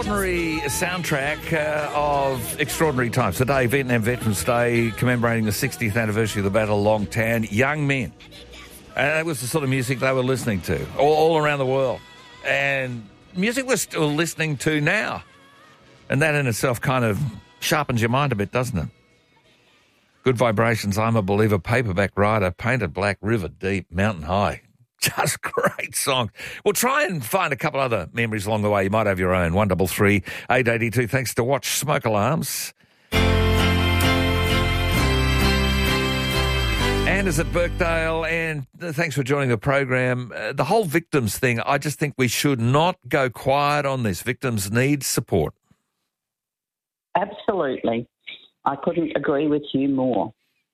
extraordinary soundtrack of extraordinary times. Today, Vietnam Veterans Day, commemorating the 60th anniversary of the Battle of Long Tan. Young men. And that was the sort of music they were listening to all around the world. And music we're still listening to now. And that in itself kind of sharpens your mind a bit, doesn't it? Good Vibrations, I'm a Believer, Paperback Rider, Painted Black, River Deep, Mountain High. Just great songs. We'll try and find a couple other memories along the way. You might have your own. 133 882. Thanks to Watch Smoke Alarms. Anders at Birkdale, and thanks for joining the program. The whole victims thing, I just think we should not go quiet on this. Victims need support. Absolutely. I couldn't agree with you more.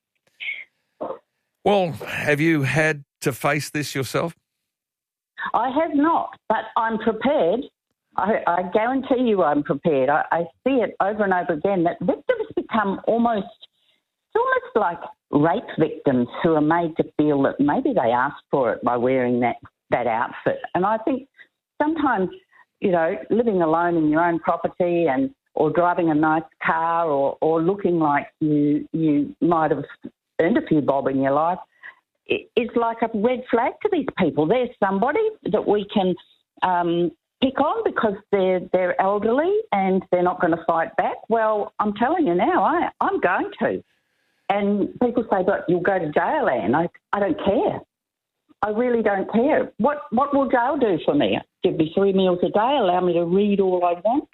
Well, have you had to face this yourself? I have not, but I'm prepared. I guarantee you I'm prepared. I see it over and over again that victims become almost like rape victims who are made to feel that maybe they asked for it by wearing that outfit. And I think sometimes, living alone in your own property or driving a nice car or looking like you might have earned a few bob in your life, is like a red flag to these people. There's somebody that we can pick on because they're elderly and they're not going to fight back. Well, I'm telling you now, I'm going to. And people say, but you'll go to jail, Anne. I don't care. I really don't care. What will jail do for me? Give me 3 meals a day, allow me to read all I want.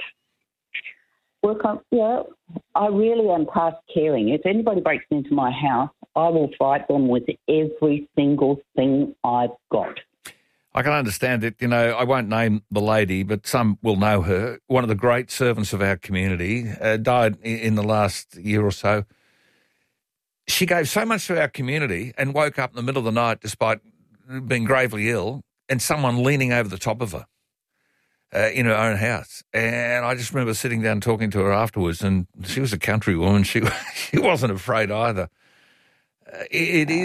I really am past caring. If anybody breaks into my house, I will fight them with every single thing I've got. I can understand it. I won't name the lady, but some will know her. One of the great servants of our community, died in the last year or so. She gave so much to our community and woke up in the middle of the night despite being gravely ill and someone leaning over the top of her in her own house. And I just remember sitting down talking to her afterwards, and she was a country woman. She wasn't afraid either. It is